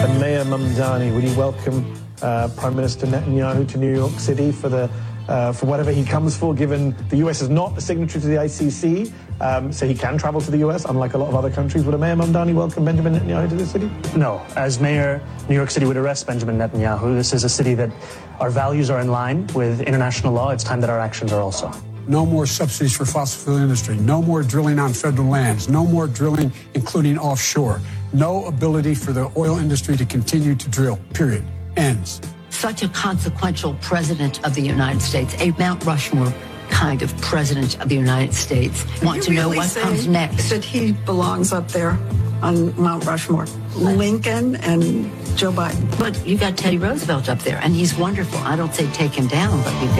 And Mayor Mamdani, would you welcome Prime Minister Netanyahu to New York City for whatever he comes for, given the US is not a signatory to the ICC, so he can travel to the US, unlike a lot of other countries. Would Mayor Mamdani welcome Benjamin Netanyahu to the city? No. As mayor, New York City would arrest Benjamin Netanyahu. This is a city that our values are in line with international law. It's time that our actions are also. No more subsidies for fossil fuel industry. No more drilling on federal lands. No more drilling, including offshore. No ability for the oil industry to continue to drill. Period. Ends. Such a consequential president of the United States, a Mount Rushmore kind of president of the United States. Want to know what comes next? That he belongs up there on Mount Rushmore. Lincoln and Joe Biden. But you got Teddy Roosevelt up there, and he's wonderful. I don't say take him down, but you